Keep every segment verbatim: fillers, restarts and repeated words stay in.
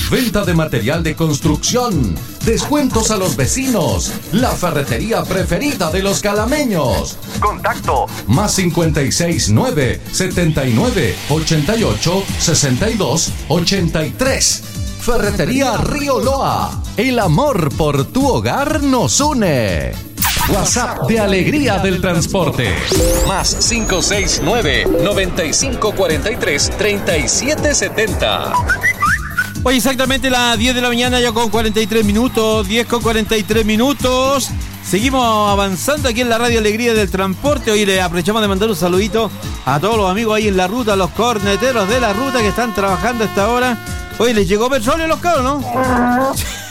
venta de material de construcción, descuentos a los vecinos, la ferretería preferida de los calameños. Contacto más cincuenta y seis nueve setenta y nueve ochenta y ocho sesenta y dos ochenta y tres. Ferretería Río Loa. El amor por tu hogar nos une. WhatsApp de Alegría del Transporte. Más cinco seis nueve noventa y cinco cuarenta y tres treinta y siete setenta. Hoy exactamente las diez de la mañana, ya con cuarenta y tres minutos, diez con cuarenta y tres minutos. Seguimos avanzando aquí en la Radio Alegría del Transporte. Hoy le aprovechamos de mandar un saludito a todos los amigos ahí en la ruta, los corneteros de la ruta que están trabajando a esta hora. Hoy les llegó petróleo a los cabros, ¿no?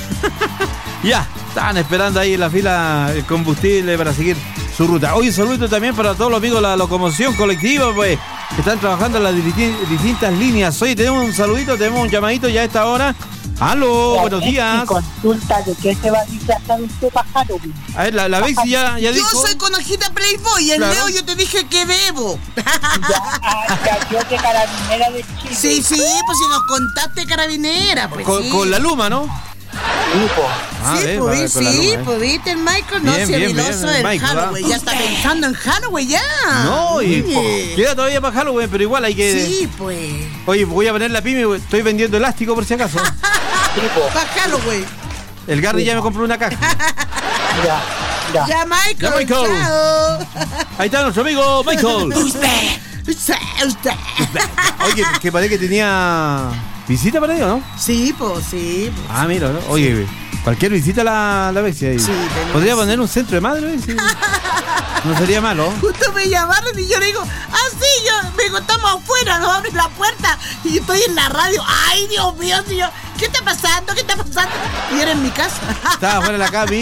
Ya, estaban esperando ahí en la fila el combustible para seguir su ruta. Hoy un saludo también para todos los amigos de la locomoción colectiva, pues, que están trabajando en las distintas líneas. Hoy tenemos un saludito, tenemos un llamadito ya a esta hora. ¡Aló! Buenos días. Consulta de qué se va a disfrazar usted para Halloween. A ver, la, la Bexi ya, ya dijo. Yo soy conejita Playboy, el Claro. Leo yo te dije que bebo. Ya, ya, yo de carabinera de Chile. Sí, sí, pues si nos contaste carabinera, pues Con, sí. con la Luma, ¿no? Ah, Sí, ves, pues, va, con la sí, Luma, ¿eh? pues viste el Michael, no, Bien, si el bien, viloso bien, del Michael, Halloween, ¿ah? ya está pensando en Halloween ya. No, y Oye. queda todavía para Halloween, pero igual hay que... Sí, pues. Oye, voy a poner la pyme, estoy vendiendo elástico por si acaso. Para Halloween. El Gary ya me compró una caja. Ya, ya. Ya, Michael. Ya, Michael. Chao. Ahí está nuestro amigo Michael. Usted, usted, usted. Oye, que parece que tenía visita para ello, ¿no? Sí, pues, sí. Pues. Ah, mira, ¿no? Oye, cualquier visita a la, la Bexi ahí. Sí, tenemos. Podría poner un centro de madre, sí. No sería malo. Justo me llamaron y yo le digo, ah, sí, yo, me digo, estamos afuera, nos abren la puerta y estoy en la radio. Ay, Dios mío, señor, ¿qué está pasando? ¿Qué está pasando? Y era en mi casa. Estaba fuera de la casa.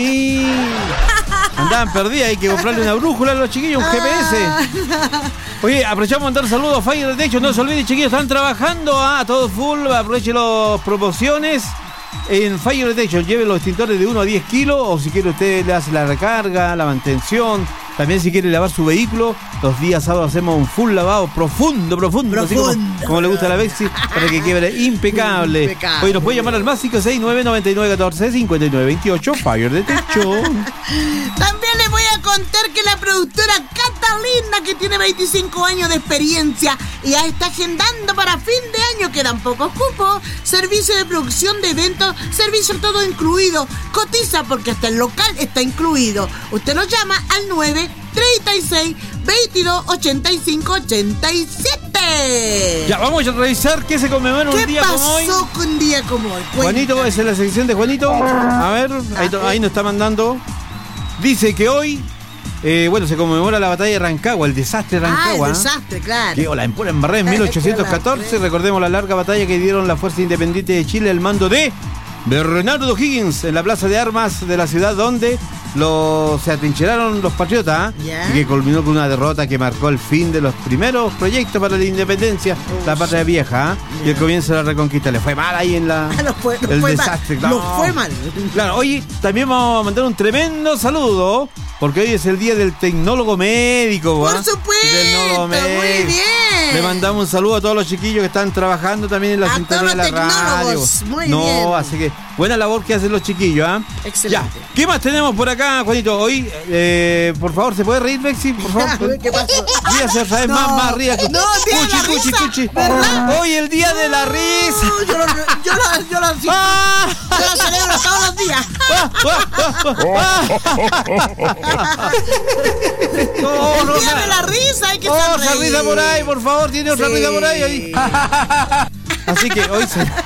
Andaban perdidas, hay que comprarle una brújula a los chiquillos, un G P S. Oye, aprovechamos de mandar saludos a Fire de Hecho. No se olviden, chiquillos, están trabajando a todo full. Aprovechen las promociones en Fire Detection. Lleven los extintores de uno a diez kilos. O si quiere, usted le hace la recarga, la mantención. También, si quiere lavar su vehículo, los días sábados hacemos un full lavado profundo, profundo, así como, como le gusta a la Bexi, para que quede impecable. Impecable. Hoy nos puede llamar al más cinco seis nueve nueve nueve uno cuatro cinco nueve dos ocho. Fire Detection. También les voy a contar que la productora Catalina, que tiene veinticinco años de experiencia y ya está agendando para fin de año, quedan pocos cupos, servicio de producción de eventos, servicio todo incluido. Cotiza porque hasta el local está incluido. Usted nos llama al nueve treinta y seis veintidós ochenta y cinco ochenta y siete. Ya, vamos a revisar qué se conmemora un día como hoy. ¿Qué pasó con un día como hoy? Juanito, Cuéntame. esa es la sección de Juanito. A ver, ahí, ahí nos está mandando. Dice que hoy, eh, bueno, se conmemora la batalla de Rancagua, el desastre de Ah, Rancagua. el desastre, claro. Que la empura en Barré en mil ochocientos catorce. Recordemos la larga batalla que dieron la Fuerza Independiente de Chile al mando de Bernardo O'Higgins en la plaza de armas de la ciudad, donde los, se atrincheraron los patriotas, ¿eh? Ya. Y que culminó con una derrota que marcó el fin de los primeros proyectos para la independencia, Uf, la patria vieja, ¿eh? Y el comienzo de la reconquista. Le fue mal ahí en la Nos fue, nos el fue desastre. mal. No. Nos fue mal. Claro, hoy también vamos a mandar un tremendo saludo, porque hoy es el día del tecnólogo médico. Por ¿eh? supuesto, Tecnólogo muy médico. bien. Le mandamos un saludo a todos los chiquillos que están trabajando también en la A sintonía de todos la los radio. tecnólogos, muy no, bien. así que buena labor que hacen los chiquillos, ¿ah? Excelente. Ya, ¿qué más tenemos por acá, Juanito? Hoy, eh, por favor, ¿se puede reír, Bexi? Por favor. ¿Qué pasó? Ríase, ¿sabes? No, más, más, ría. no, día de la Cuchi, cuchi, risa, cuchi. ¿verdad? Hoy el día de la risa. No, yo lo, yo lo, yo lo, Ah. yo lo celebro todos los días. No, no, El día no. de la risa, hay que Otra sonreír. risa por ahí, por favor, tiene otra Sí. risa por ahí. ahí. Así que hoy se...